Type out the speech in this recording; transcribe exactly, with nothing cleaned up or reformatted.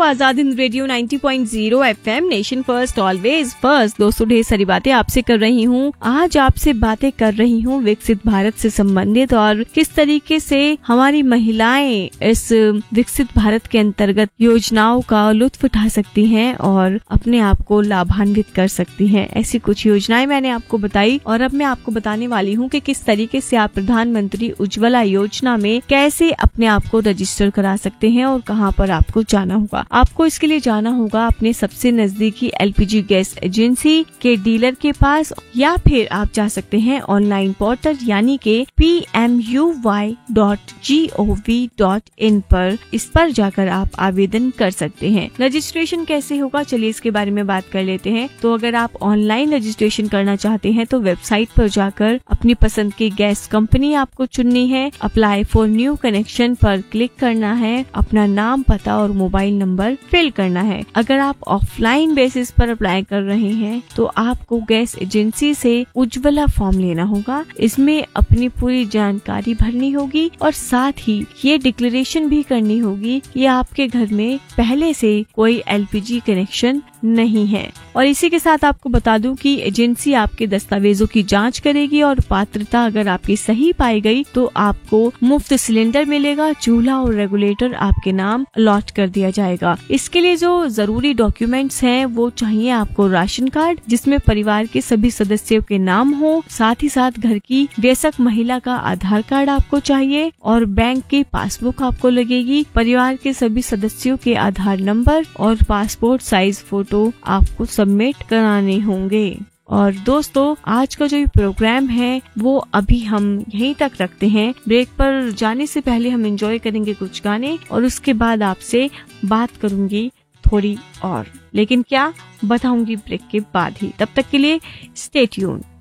Azad Hind radio नब्बे point शून्य FM, nation first always first. दोस्तों, ढेर सारी बातें आपसे कर रही हूँ। आज आपसे बातें कर रही हूँ विकसित भारत से संबंधित और किस तरीके से हमारी महिलाएं इस विकसित भारत के अंतर्गत योजनाओं का लुत्फ उठा सकती हैं और अपने आप को लाभान्वित कर सकती हैं। ऐसी कुछ योजनाएं मैंने आपको बताई और अब मैं आपको बताने वाली हूँ कि किस तरीके से आप प्रधानमंत्री उज्ज्वला योजना में कैसे अपने आप को रजिस्टर करा सकते हैं और कहाँ पर आपको जाना होगा। आपको इसके लिए जाना होगा अपने सबसे नजदीकी एलपीजी गैस एजेंसी के डीलर के पास, या फिर आप जा सकते हैं ऑनलाइन पोर्टल यानी के P M you Y dot G O V dot in पर। इस पर जाकर आप आवेदन कर सकते हैं। रजिस्ट्रेशन कैसे होगा, चलिए इसके बारे में बात कर लेते हैं। तो अगर आप ऑनलाइन रजिस्ट्रेशन करना चाहते हैं तो वेबसाइट पर जाकर अपनी पसंद की गैस कंपनी आपको चुननी है। अप्लाई फॉर न्यू कनेक्शन पर क्लिक करना है, अपना नाम, पता और मोबाइल नंबर फिल करना है। अगर आप ऑफलाइन बेसिस पर अप्लाई कर रहे हैं तो आपको गैस एजेंसी से उज्ज्वला फॉर्म लेना होगा। इसमें अपनी पूरी जानकारी भरनी होगी और साथ ही ये डिक्लेरेशन भी करनी होगी कि आपके घर में पहले से कोई एलपीजी कनेक्शन नहीं है। और इसी के साथ आपको बता दूं कि एजेंसी आपके दस्तावेजों की जांच करेगी और पात्रता अगर आपकी सही पाई गई तो आपको मुफ्त सिलेंडर मिलेगा। चूल्हा और रेगुलेटर आपके नाम अलॉट कर दिया जाएगा। इसके लिए जो जरूरी डॉक्यूमेंट्स हैं वो चाहिए आपको राशन कार्ड जिसमें परिवार के सभी सदस्यों के नाम हो, साथ ही साथ घर की वयस्क महिला का आधार कार्ड आपको चाहिए और बैंक की पासबुक आपको लगेगी। परिवार के सभी सदस्यों के आधार नंबर और पासपोर्ट साइज फोटो आपको सबमिट कराने होंगे। और दोस्तों, आज का जो ये प्रोग्राम है वो अभी हम यहीं तक रखते हैं। ब्रेक पर जाने से पहले हम एंजॉय करेंगे कुछ गाने और उसके बाद आपसे बात करूंगी थोड़ी और, लेकिन क्या बताऊंगी ब्रेक के बाद ही। तब तक के लिए स्टे ट्यून्ड।